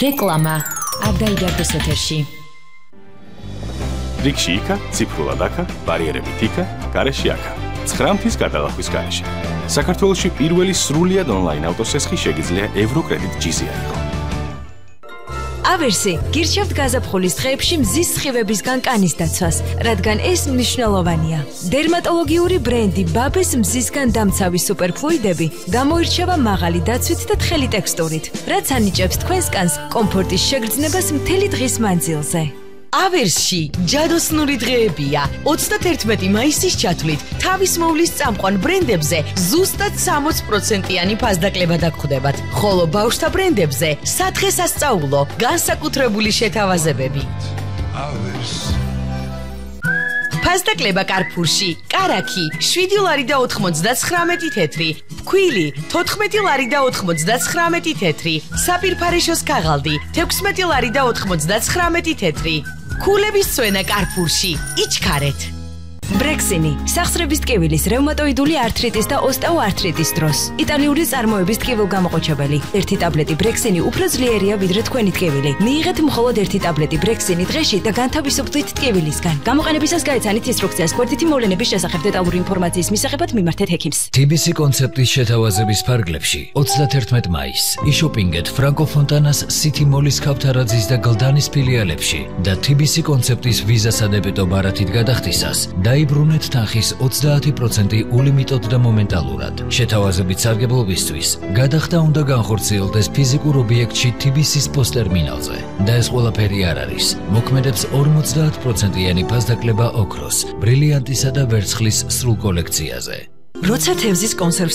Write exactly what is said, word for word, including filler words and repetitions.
რეკლამა არ დაიდარდეს ეთერში. რიგში იქა, ციფრულად აქა, ბარიერებით იქა, გარეშე აქა. ცხრა მთის გადალახვის გარეშე. საქართველოში პირველი სრულიად ონლაინ ავტოსესხი შეგიძლია ევროკრედიტ ჯიზი აიღო. ავერსი გირჩევთ გაზაფხულის დღეებში მზის სხივებისგან კანის დაცვას, რადგან ეს მნიშვნელოვანია. დერმატოლოგიური ბრენდი ბაბეს მზისგან დამცავი სუპერფლუიდები გამოირჩევა მაღალი დაცვით და თხელი ტექსტურით, რაც ანიჭებს თქვენს კანს კომფორტის შეგრძნებას მთელი დღის მანძილზე. ავერსში ჯადოსნური დღეებია. ოცდაათერთმეტი მაისის ჩათვლით თავის მოვლის წამყვან ბრენდებზე ზუსტად სამოცი პროცენტიანი ფასდაკლება დაგხვდებათ, ხოლო ბავშვთა ბრენდებზე სათხესასწაულო განსაკუთრებული შეთავაზებები. ფასდაკლება კარფურში, კარაქი შვიდი ლარი და ოთხმოცდაცხრამეტი თეთრი, ქვილი თოთხმეტი ლარი და ოთხმოცდაცხრამეტი თეთრი, საპირფარეშოს ქაღალდი თექვსმეტი ლარი და ოთხმოცდაცხრამეტი თეთრი. ქულების წვენა კარფურში, იჩქარეთ. ბრექსინი სახსრების ტკივილის, რევმატოიდული ართრიტის და ოსტეოართრიტის დროს. იტალიური წარმოების ტკივილგამოყოჩებელი. ერთი ტაბლეტი ბრექსინი უფრო ძლიერია ვიდრე თქვენი ტკივილი. მიიღეთ მხოლოდ ერთი ტაბლეტი ბრექსინი დღეში და განთავისუფლდით ტკივილისგან. გამოყენებისას გაეცანით ინსტრუქციას გვერდითი მოვლენების შესახებ დეტალური ინფორმაციის მისაღებად მიმართეთ ექიმს. თი ბი სი კონცეპტის შეთავაზების ფარგლებში ოცდაათერთმეტი მაისს იშოპინგეთ ფრანკო ფონტანას სიტი მოლის ქავთარაძის და გლდანის ფილიალებში და თი ბი სი კონცეპტის ვიზა სადებეტო ბარათით გადახდისას დაიბრუნეთ თანხის ოცდაათი პროცენტი ულიმიტოდ და მომენტალურად. შეთავაზებით სარგებლობისთვის გადახდა უნდა განხორციელდეს ფიზიკურ ობიექტში თი ბი სის პოსტერმინალზე და ეს ყველაფერი არ არის. მოქმედებს ორმოცდაათ პროცენტიანი ფასდაკლება ოქროს, ბრილიანტისა და ვერცხლის სრულ კოლექციაზე. როცა თევზის კონსერვს